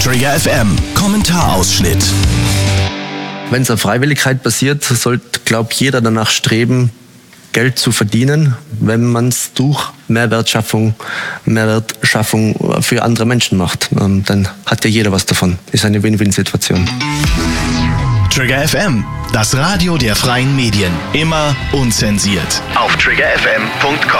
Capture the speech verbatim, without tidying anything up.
Trigger F M, Kommentarausschnitt. Wenn es auf Freiwilligkeit basiert, sollte, glaube ich, jeder danach streben, Geld zu verdienen, wenn man es durch Mehrwertschaffung, Mehrwertschaffung für andere Menschen macht. Dann hat ja jeder was davon. Ist eine Win-Win-Situation. Trigger F M, das Radio der freien Medien. Immer unzensiert. Auf trigger f m punkt com.